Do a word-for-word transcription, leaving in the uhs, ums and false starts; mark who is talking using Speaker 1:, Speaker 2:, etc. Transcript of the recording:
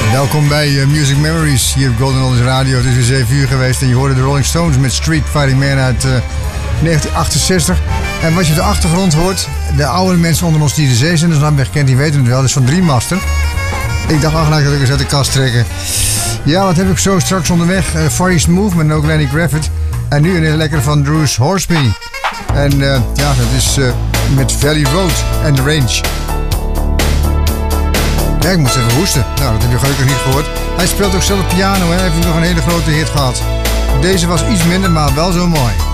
Speaker 1: Welkom bij uh, Music Memories hier op Golden Oldies Radio. Het is weer zeven uur geweest en je hoorde de Rolling Stones met Street Fighting Man uit uh, negentien achtenzestig. En wat je op de achtergrond hoort, de oude mensen onder ons die de zeezenders hebben gekend, die weten het wel. Dat is van Dreammaster. Ik dacht, ach, laat ik het eens uit de kast trekken. Ja, wat heb ik zo straks onderweg? Uh, Far East Movement en ook Lenny Kravitz. En nu een hele lekkere van Bruce Hornsby. En uh, ja, dat is uh, met Valley Road en The Range. Ja, ik moest even hoesten. Nou, dat heb je gelukkig niet gehoord. Hij speelt ook zelf piano, hè. Hij heeft nog een hele grote hit gehad. Deze was iets minder, maar wel zo mooi.